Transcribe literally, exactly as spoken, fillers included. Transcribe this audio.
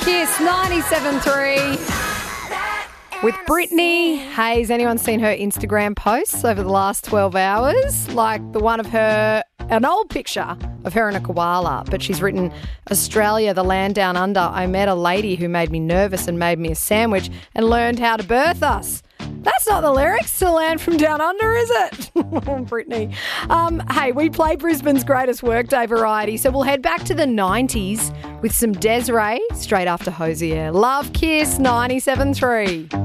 Kiss ninety-seven three. With Brittany Hayes. Anyone seen her Instagram posts over the last twelve hours? Like the one of her, an old picture of her and a koala, but she's written, Australia, the land down under. I met a lady who made me nervous and made me a sandwich and learned how to birth us. That's not the lyrics to Land from Down Under, is it? Brittany. Um, hey, we play Brisbane's greatest workday variety, so we'll head back to the nineties with some Desiree straight after Hosier. Love Kiss ninety-seven three.